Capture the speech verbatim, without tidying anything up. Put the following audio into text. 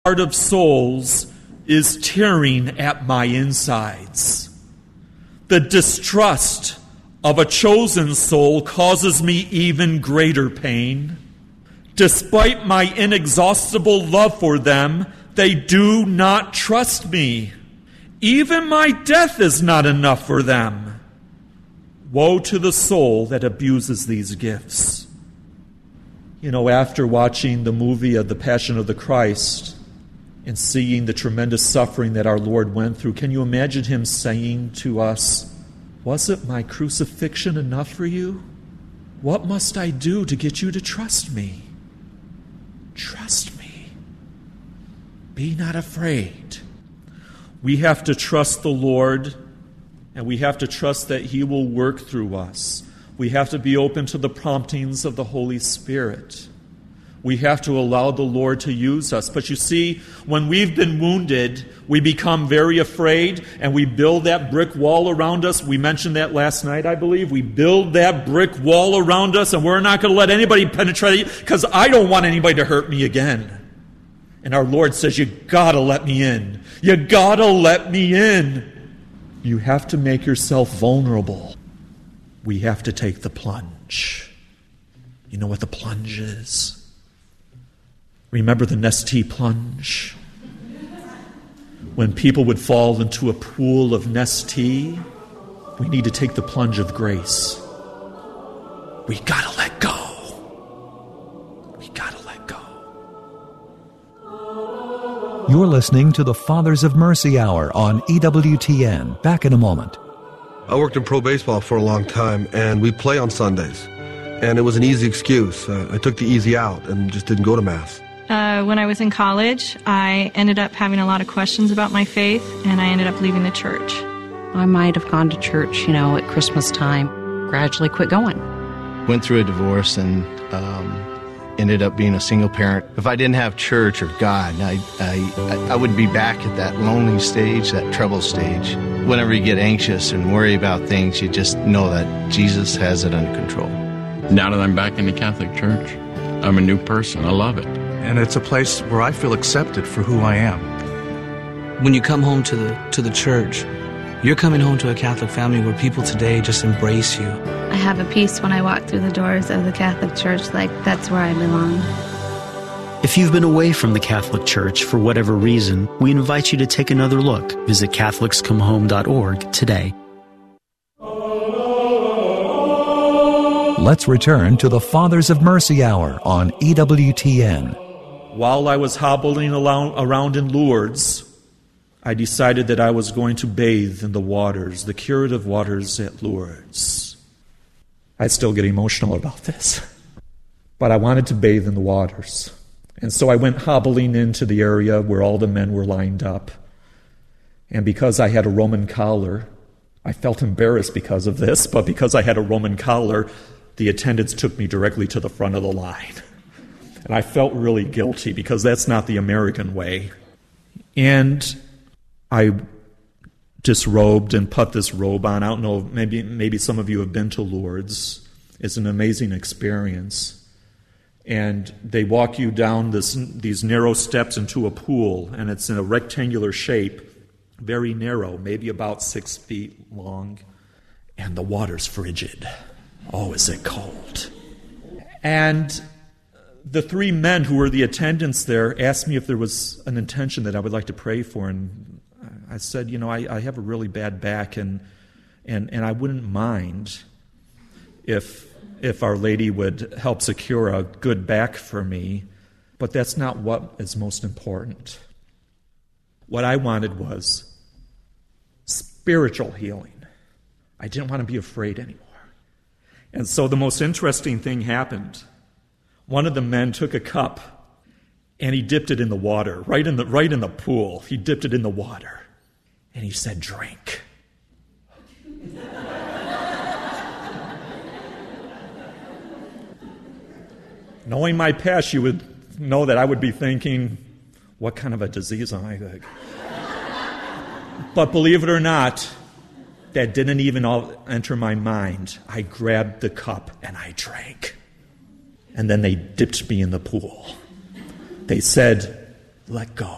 heart of souls is tearing at my insides. The distrust of a chosen soul causes me even greater pain. Despite my inexhaustible love for them, they do not trust me. Even my death is not enough for them. Woe to the soul that abuses these gifts. You know, after watching the movie of The Passion of the Christ and seeing the tremendous suffering that our Lord went through, can you imagine him saying to us, "Wasn't my crucifixion enough for you? What must I do to get you to trust me? Trust me. Be not afraid." We have to trust the Lord, and we have to trust that he will work through us. We have to be open to the promptings of the Holy Spirit. We have to allow the Lord to use us. But you see, when we've been wounded, we become very afraid, and we build that brick wall around us. We mentioned that last night, I believe. We build that brick wall around us, and we're not going to let anybody penetrate it, because I don't want anybody to hurt me again. And our Lord says, you got to let me in. You got to let me in. You have to make yourself vulnerable. We have to take the plunge. You know what the plunge is? Remember the Nestea plunge? When people would fall into a pool of Nestea, we need to take the plunge of grace. We gotta let go. We gotta let go. You're listening to the Fathers of Mercy Hour on E W T N. Back in a moment. I worked in pro baseball for a long time, and we play on Sundays. And it was an easy excuse. Uh, I took the easy out and just didn't go to Mass. Uh, when I was in college, I ended up having a lot of questions about my faith, and I ended up leaving the church. I might have gone to church, you know, at Christmas time, gradually quit going. Went through a divorce and um, ended up being a single parent. If I didn't have church or God, I, I, I would be back at that lonely stage, that trouble stage. Whenever you get anxious and worry about things, you just know that Jesus has it under control. Now that I'm back in the Catholic Church, I'm a new person. I love it. And it's a place where I feel accepted for who I am. When you come home to the to the church, you're coming home to a Catholic family where people today just embrace you. I have a peace when I walk through the doors of the Catholic Church, like that's where I belong. If you've been away from the Catholic Church for whatever reason, we invite you to take another look. Visit Catholics Come Home dot org today. Let's return to the Fathers of Mercy Hour on E W T N. While I was hobbling around in Lourdes, I decided that I was going to bathe in the waters, the curative waters at Lourdes. I still get emotional about this. But I wanted to bathe in the waters. And so I went hobbling into the area where all the men were lined up. And because I had a Roman collar, I felt embarrassed because of this, but because I had a Roman collar, the attendants took me directly to the front of the line. And I felt really guilty because that's not the American way. And I disrobed and put this robe on. I don't know, maybe maybe some of you have been to Lourdes. It's an amazing experience. And they walk you down this, these narrow steps into a pool, and it's in a rectangular shape, very narrow, maybe about six feet long. And the water's frigid. Oh, is it cold? And the three men who were the attendants there asked me if there was an intention that I would like to pray for. And I said, you know, I, I have a really bad back, and and and I wouldn't mind if if Our Lady would help secure a good back for me, but that's not what is most important. What I wanted was spiritual healing. I didn't want to be afraid anymore. And so the most interesting thing happened. One of the men took a cup and he dipped it in the water, right in the right in the pool. He dipped it in the water. And he said, "Drink." Knowing my past, you would know that I would be thinking, what kind of a disease am I? But believe it or not, that didn't even enter my mind. I grabbed the cup and I drank. And then they dipped me in the pool. They said, "Let go."